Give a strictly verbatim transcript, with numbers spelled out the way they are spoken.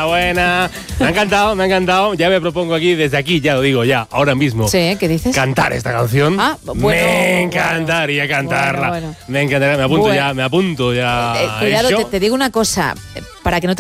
enhorabuena. Me ha encantado, me ha encantado. Ya me propongo aquí, desde aquí, ya lo digo, ya, ahora mismo. Sí, ¿qué dices? Cantar esta canción. Ah, bueno, me encantaría bueno, cantarla. bueno, bueno. Me encantaría, me apunto Bueno. ya, me apunto ya. Eh, cuidado, ¿Eso? te, te digo una cosa, para que no te